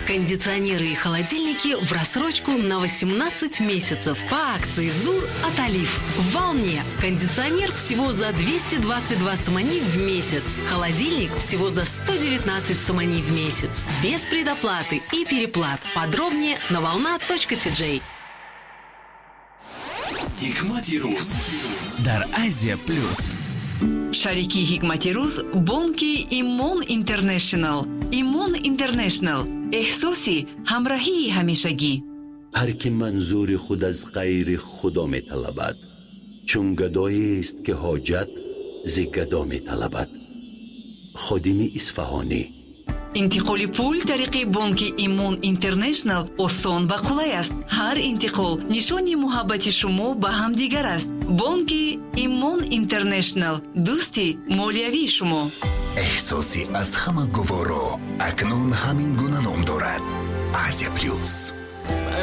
Кондиционеры и холодильники в рассрочку на 18 месяцев по акции ЗУР от Олив. В Волне. Кондиционер всего за 222 сомани в месяц. Холодильник всего за 119 сомани в месяц. Без предоплаты и переплат. Подробнее на volna.tj. Hikmati Ruz дар Азия Плюс. Шарики Hikmati Ruz бонки Имон Интернешнл. Имон Интернешнл. احساسی همراهی همیشگی. هر که منظور خود از غیر خدا می طلبد، چون گدایی است که حاجت ز گدا می طلبد. خادم اصفهانی. انتقال پول طریق بانک ایمون اینترنشنل آسان و قلای است. هر انتقال نشانی محبت شما به هم دیگر است. بانک ایمون اینترنشنل، دوستی مالیوی شما. احساسی از همه گوارا اکنون همین گونه نام دارد. آسیا پلوس.